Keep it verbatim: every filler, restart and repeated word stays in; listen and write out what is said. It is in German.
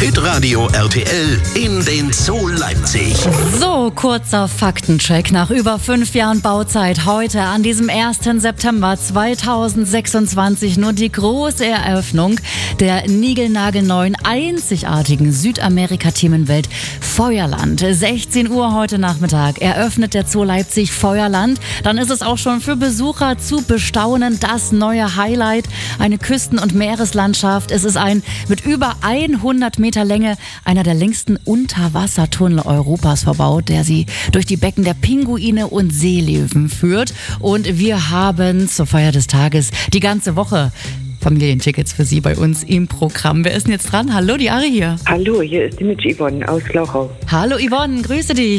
Hitradio R T L in den Zoo Leipzig. So, kurzer Faktencheck. Nach über fünf Jahren Bauzeit heute an diesem ersten September zweitausendsechsundzwanzig nur die große Eröffnung der niegelnagelneuen, einzigartigen Südamerika-Themenwelt Feuerland. sechzehn Uhr heute Nachmittag eröffnet der Zoo Leipzig Feuerland. Dann ist es auch schon für Besucher zu bestaunen. Das neue Highlight, eine Küsten- und Meereslandschaft. Es ist ein mit über hundert Meter Länge einer der längsten Unterwassertunnel Europas verbaut, der sie durch die Becken der Pinguine und Seelöwen führt. Und wir haben zur Feier des Tages die ganze Woche Familientickets für Sie bei uns im Programm. Wer ist denn jetzt dran? Hallo, die Ari hier. Hallo, hier ist die Mitch Yvonne aus Glauchau. Hallo Yvonne, grüße dich.